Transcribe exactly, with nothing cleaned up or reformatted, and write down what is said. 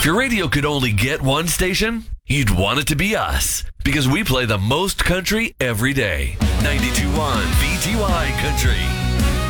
your radio could only get one station, you'd want it to be us, because we play the most country every day. ninety-two point one V T Y Country.